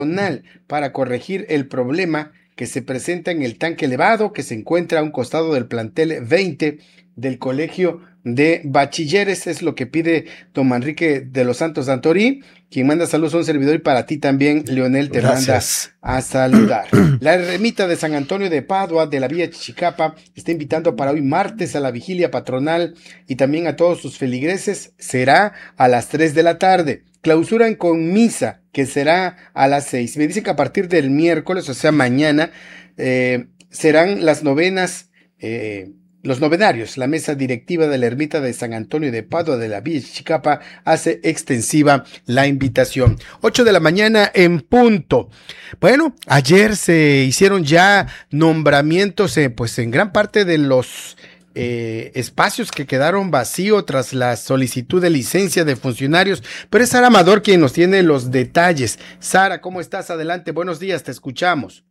para corregir el problema que se presenta en el tanque elevado que se encuentra a un costado del plantel 20 del Colegio de Bachilleres. Es lo que pide don Manrique de los Santos Santorí, quien manda saludos a un servidor, y para ti también, Leonel, te manda a saludar. La ermita de San Antonio de Padua de la Villa Chichicapa está invitando para hoy martes a la vigilia patronal y también a todos sus feligreses. Será a las 3 de la tarde. Clausuran con misa, que será a las 6. Me dicen que a partir del miércoles, o sea mañana, serán las novenas, los novenarios. La mesa directiva de la ermita de San Antonio de Padua de la Villa Chichicapa hace extensiva la invitación. 8 de la mañana en punto. Bueno, ayer se hicieron ya nombramientos pues en gran parte de los espacios que quedaron vacíos tras la solicitud de licencia de funcionarios, pero es Sara Amador quien nos tiene los detalles. Sara, ¿cómo estás? Adelante, buenos días, te escuchamos.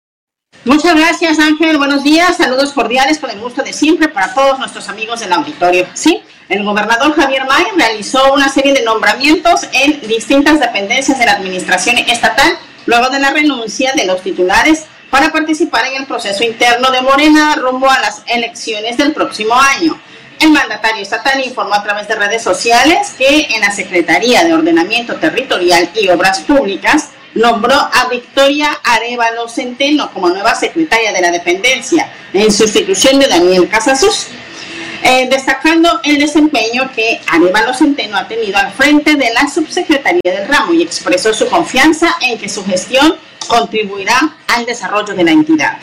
Muchas gracias, Ángel, buenos días, saludos cordiales con el gusto de siempre para todos nuestros amigos del auditorio. Sí, el gobernador Javier May realizó una serie de nombramientos en distintas dependencias de la administración estatal luego de la renuncia de los titulares para participar en el proceso interno de Morena rumbo a las elecciones del próximo año. El mandatario estatal informó a través de redes sociales que en la Secretaría de Ordenamiento Territorial y Obras Públicas nombró a Victoria Arévalo Centeno como nueva secretaria de la dependencia, en sustitución de Daniel Casasus, destacando el desempeño que Arévalo Centeno ha tenido al frente de la subsecretaría del ramo, y expresó su confianza en que su gestión contribuirá al desarrollo de la entidad.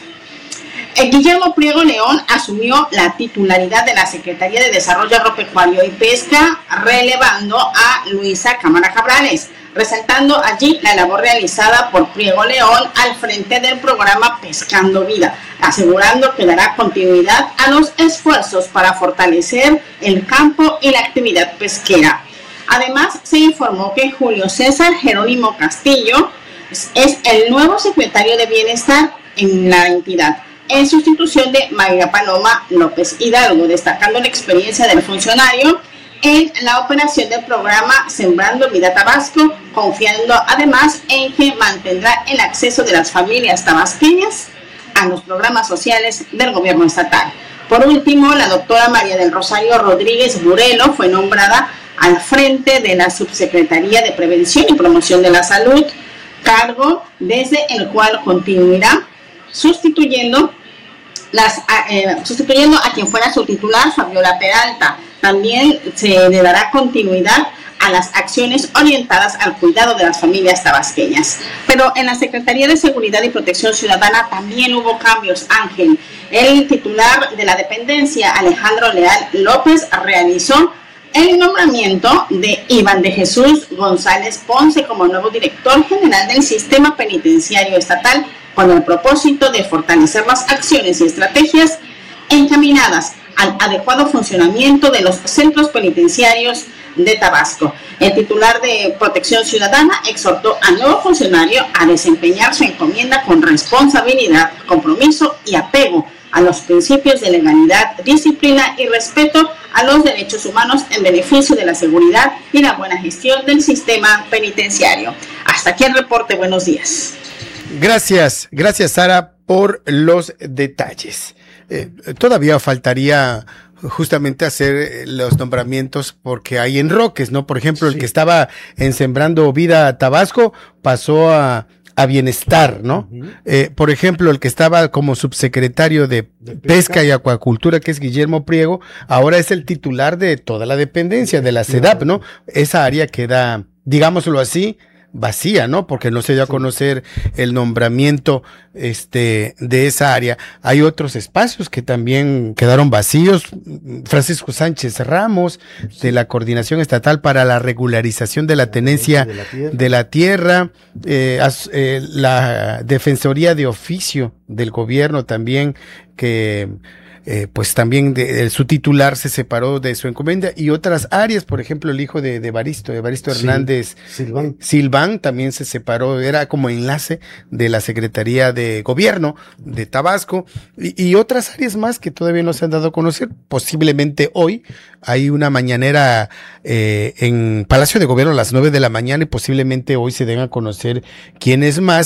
Guillermo Priego León asumió la titularidad de la Secretaría de Desarrollo Agropecuario y Pesca, relevando a Luisa Cámara Cabrales, resaltando allí la labor realizada por Priego León al frente del programa Pescando Vida, asegurando que dará continuidad a los esfuerzos para fortalecer el campo y la actividad pesquera. Además, se informó que Julio César Jerónimo Castillo es el nuevo secretario de Bienestar en la entidad, en sustitución de Mayra Paloma López Hidalgo, destacando la experiencia del funcionario en la operación del programa Sembrando Vida Tabasco, confiando además en que mantendrá el acceso de las familias tabasqueñas a los programas sociales del gobierno estatal. Por último, la doctora María del Rosario Rodríguez Burelo fue nombrada al frente de la Subsecretaría de Prevención y Promoción de la Salud, cargo desde el cual continuará sustituyendo a quien fuera su titular, Fabiola Peralta. También se le dará continuidad a las acciones orientadas al cuidado de las familias tabasqueñas. Pero en la Secretaría de Seguridad y Protección Ciudadana también hubo cambios, Ángel. El titular de la dependencia, Alejandro Leal López, realizó el nombramiento de Iván de Jesús González Ponce como nuevo director general del Sistema Penitenciario Estatal, con el propósito de fortalecer las acciones y estrategias encaminadas al adecuado funcionamiento de los centros penitenciarios de Tabasco. El titular de Protección Ciudadana exhortó al nuevo funcionario a desempeñar su encomienda con responsabilidad, compromiso y apego a los principios de legalidad, disciplina y respeto a los derechos humanos en beneficio de la seguridad y la buena gestión del sistema penitenciario. Hasta aquí el reporte, buenos días. Gracias Sara por los detalles. Todavía faltaría justamente hacer los nombramientos porque hay enroques, ¿no? Por ejemplo, el que estaba en Sembrando Vida Tabasco pasó a Bienestar, ¿no? Por ejemplo, el que estaba como subsecretario de Pesca y Acuacultura, que es Guillermo Priego, ahora es el titular de toda la dependencia de la SEDAP, ¿no? Esa área queda, digámoslo así, vacía, ¿no? Porque no se dio a conocer el nombramiento de esa área. Hay otros espacios que también quedaron vacíos. Francisco Sánchez Ramos, de la Coordinación Estatal para la Regularización de la Tenencia de la Tierra, la Defensoría de Oficio del Gobierno también, que pues también su titular se separó de su encomienda, y otras áreas, por ejemplo, el hijo de Evaristo Hernández Silván también se separó, era como enlace de la Secretaría de Gobierno de Tabasco, y otras áreas más que todavía no se han dado a conocer. Posiblemente hoy hay una mañanera en Palacio de Gobierno a las 9 de la mañana, y posiblemente hoy se den a conocer quiénes más.